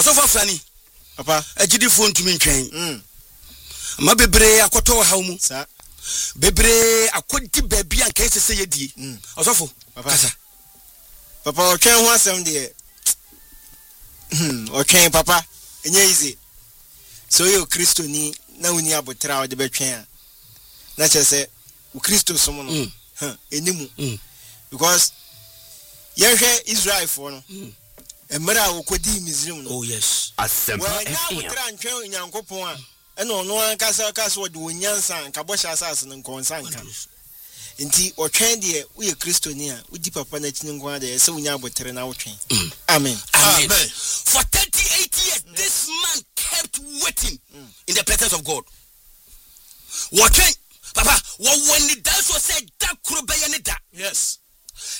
Osofo Afrani. Papa. Ejidi phone to me ntwen. Ma bebre akoto ha mu. Sa. Bebre akodi baabi an kai sese yedie. Osofo. Kasa. Papa otwen ho asem de. Otwen papa. Enye easy. So you Christo ni na uni abotra o de betwen a. Na chese u Christo somo no. Enimu. Because yehwe Israel for no. Emra okodi Misrim no. Oh yes. Asempa FM. Ntwen Nyankopon a. Eno no ankasa wo de onyansa nka bosha asase no nkonsa nka. Nti otwen de we Christo ni a udi papa na chini nkwa de se unya abotre na otwen. Amen. Amen. For 38 years this man kept waiting in the presence of God. Watching Papa, what when the dance was said that could be any that. Yes.